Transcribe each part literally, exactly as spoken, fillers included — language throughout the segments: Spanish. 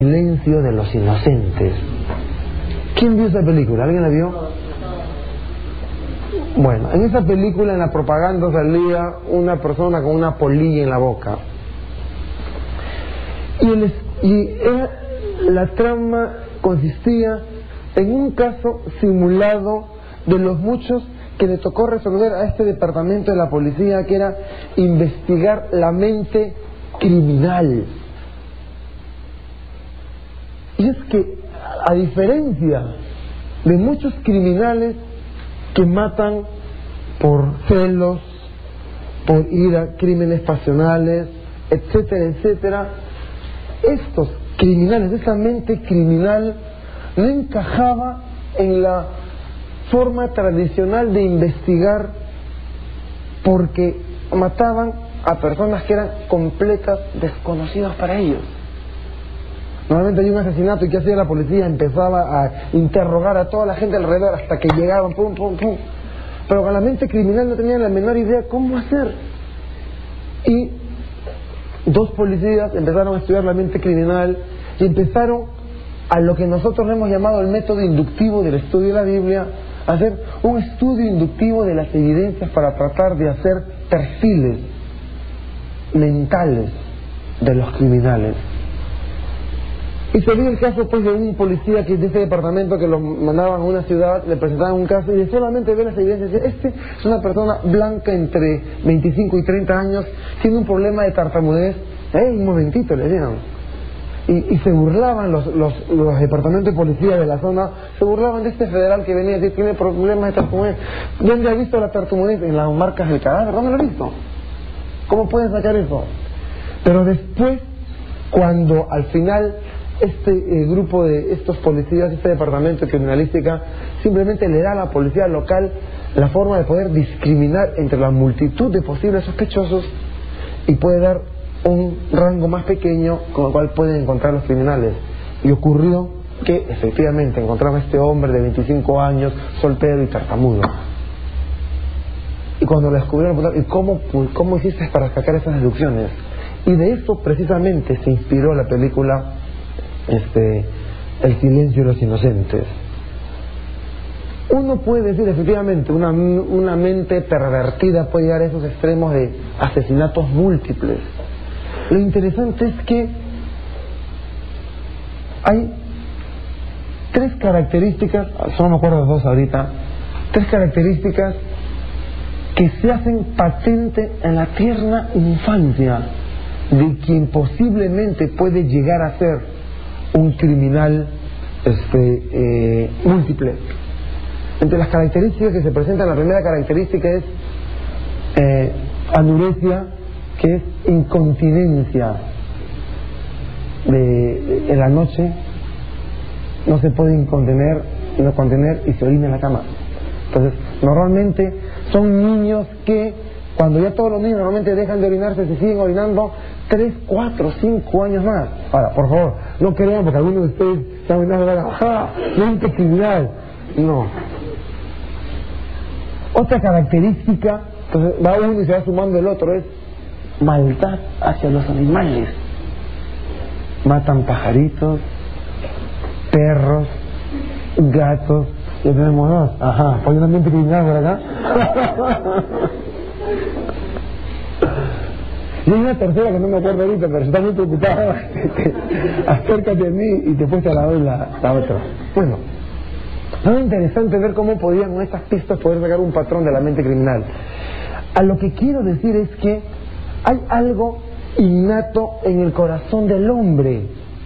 Silencio de los inocentes. ¿Quién vio esa película? ¿Alguien la vio? Bueno, en esa película, en la propaganda, salía una persona con una polilla en la boca. Y, el, y era, la trama consistía en un caso simulado de los muchos que le tocó resolver a este departamento de la policía, que era investigar la mente criminal. Y es que, a diferencia de muchos criminales que matan por celos, por ira, crímenes pasionales, etcétera, etcétera, estos criminales, esa mente criminal no encajaba en la forma tradicional de investigar, porque mataban a personas que eran completas desconocidas para ellos. Normalmente hay un asesinato y ¿qué hacía la policía? Empezaba a interrogar a toda la gente alrededor hasta que llegaban, pum, pum, pum. Pero con la mente criminal no tenían la menor idea cómo hacer. Y dos policías empezaron a estudiar la mente criminal y empezaron a lo que nosotros hemos llamado el método inductivo del estudio de la Biblia, a hacer un estudio inductivo de las evidencias para tratar de hacer perfiles mentales de los criminales. Y se dio el caso pues de un policía que de ese departamento que lo mandaban a una ciudad, le presentaban un caso y de solamente ver las evidencias, decía, este es una persona blanca entre veinticinco y treinta años, tiene un problema de tartamudez. ¡Eh, un momentito! Le decían. Y, y se burlaban los, los, los departamentos de policía de la zona, se burlaban de este federal que venía a decir, tiene problemas de tartamudez. ¿Dónde ha visto la tartamudez? En las marcas del cadáver. ¿Dónde lo ha visto? ¿Cómo puede sacar eso? Pero después, cuando al final este eh, grupo de estos policías, este departamento de criminalística, simplemente le da a la policía local la forma de poder discriminar entre la multitud de posibles sospechosos y puede dar un rango más pequeño con el cual pueden encontrar los criminales. Y ocurrió que efectivamente encontraba a este hombre de veinticinco años, soltero y tartamudo. Y cuando lo descubrieron, ¿y cómo, cómo hiciste para sacar esas deducciones? Y de eso precisamente se inspiró la película Este, El silencio de los inocentes. Uno puede decir efectivamente una, una mente pervertida puede llegar a esos extremos de asesinatos múltiples. Lo interesante es que hay tres características, solo me acuerdo de dos ahorita, tres características que se hacen patente en la tierna infancia de quien posiblemente puede llegar a ser un criminal este, eh, múltiple. Entre las características que se presentan, la primera característica es eh, anuresia, que es incontinencia. De, de, en la noche no se puede contener, no contener y se orina en la cama. Entonces, normalmente son niños que, cuando ya todos los niños normalmente dejan de orinarse, se siguen orinando tres, cuatro, cinco años más. Ahora, por favor, no crean porque algunos de ustedes se han orinado y van a ¡ah! ¡Mente criminal! No. Otra característica, entonces va uno y se va sumando el otro, es maldad hacia los animales. Matan pajaritos, perros, gatos. Ya tenemos dos. Ajá, ¿hay una mente criminal por acá? Y hay una tercera que no me acuerdo ahorita, pero está muy preocupada. Acércate a mí y después te la doy la, la otra. Bueno, es muy interesante ver cómo podían con estas pistas poder sacar un patrón de la mente criminal. A lo que quiero decir es que hay algo innato en el corazón del hombre.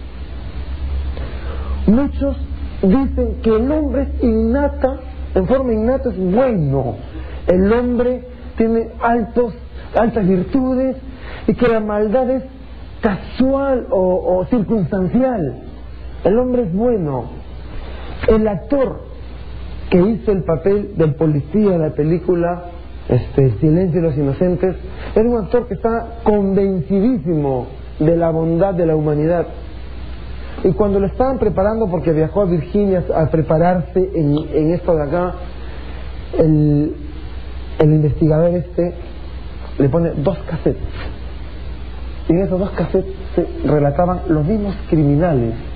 Muchos dicen que el hombre es innata, en forma innata es bueno. El hombre tiene altos, altas virtudes y que la maldad es casual o, o circunstancial. El hombre es bueno. El actor que hizo el papel del policía en la película este, El silencio de los inocentes era un actor que está convencidísimo de la bondad de la humanidad. Y cuando lo estaban preparando, porque viajó a Virginia a prepararse en, en esto de acá, el, el investigador este le pone dos cassettes. Y en esos dos cassettes se relataban los mismos criminales